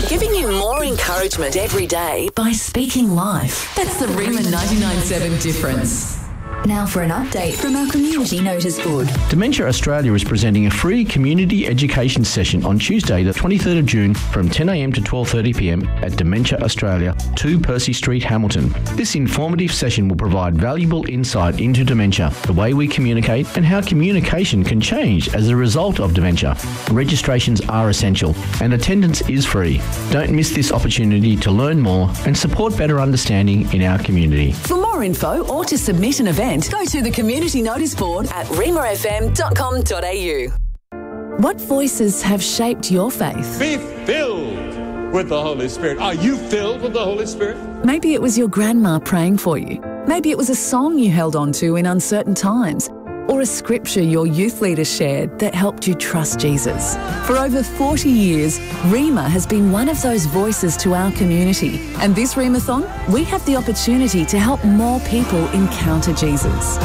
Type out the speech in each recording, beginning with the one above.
Giving you more encouragement every day by speaking life. That's the Rima 99.7 difference. Now for an update from our community notice board. Dementia Australia is presenting a free community education session on Tuesday the 23rd of June from 10am to 12:30pm at Dementia Australia, 2 Percy Street, Hamilton. This informative session will provide valuable insight into dementia, the way we communicate and how communication can change as a result of dementia. Registrations are essential and attendance is free. Don't miss this opportunity to learn more and support better understanding in our community. For more info or to submit an event, go to the community notice board at rimafm.com.au. What voices have shaped your faith? Be filled with the Holy Spirit. Are you filled with the Holy Spirit? Maybe it was your grandma praying for you. Maybe it was a song you held on to in uncertain times, or a scripture your youth leader shared that helped you trust Jesus. For over 40 years, Rima has been one of those voices to our community. And this Rimathon, we have the opportunity to help more people encounter Jesus.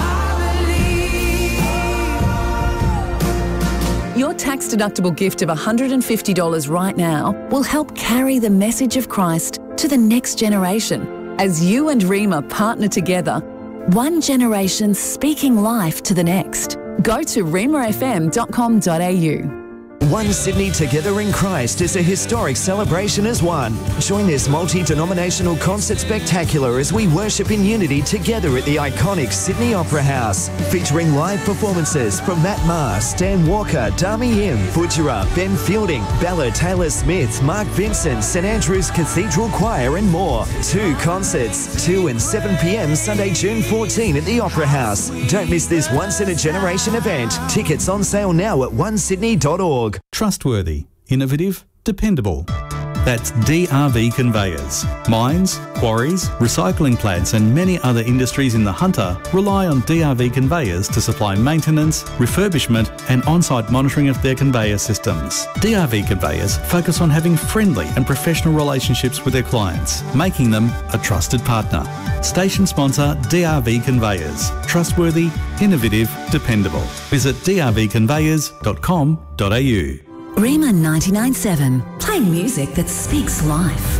Your tax-deductible gift of $150 right now will help carry the message of Christ to the next generation. As you and Rima partner together, one generation speaking life to the next. Go to rimafm.com.au. One Sydney Together in Christ is a historic celebration as one. Join this multi-denominational concert spectacular as we worship in unity together at the iconic Sydney Opera House, featuring live performances from Matt Maher, Stan Walker, Dami Im, Butchera, Ben Fielding, Bella Taylor-Smith, Mark Vincent, St Andrew's Cathedral Choir and more. 2 concerts, 2 and 7pm Sunday, June 14 at the Opera House. Don't miss this once-in-a-generation event. Tickets on sale now at onesydney.org. Trustworthy, innovative, dependable. That's DRV Conveyors. Mines, quarries, recycling plants and many other industries in the Hunter rely on DRV Conveyors to supply maintenance, refurbishment and on-site monitoring of their conveyor systems. DRV Conveyors focus on having friendly and professional relationships with their clients, making them a trusted partner. Station sponsor DRV Conveyors. Trustworthy, innovative, dependable. Visit drvconveyors.com.au. Rima 99.7. Play music that speaks life.